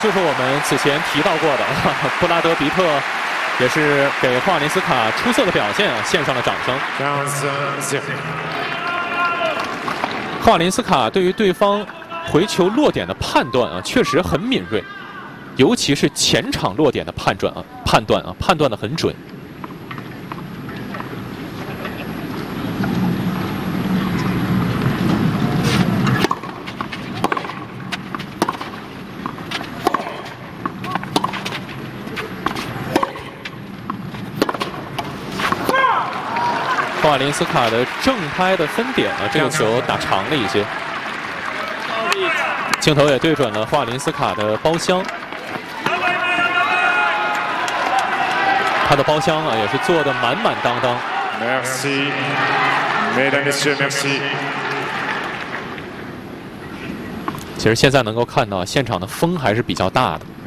就是我们此前提到过的布拉德·比特，也是给霍瓦林斯卡出色的表现献上了掌声。霍瓦林斯卡对于对方回球落点的判断确实很敏锐，尤其是前场落点的判断的很准。霍瓦林斯卡的正拍的分点这个球打长了一些。镜头也对准了霍瓦林斯卡的包厢，他的包厢也是做的满满当当。 Merci, mesdames, messieurs, merci。 其实现在能够看到现场的风还是比较大的。